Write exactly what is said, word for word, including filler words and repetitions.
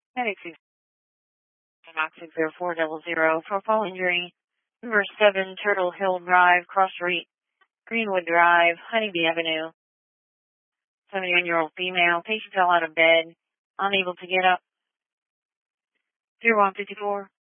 Medic six zero four double zero for fall injury. Number seven, Turtle Hill Drive, Cross Street, Greenwood Drive, Honeybee Avenue. seventy-one-year-old female. Patient fell out of bed, unable to get up. zero one fifty-four.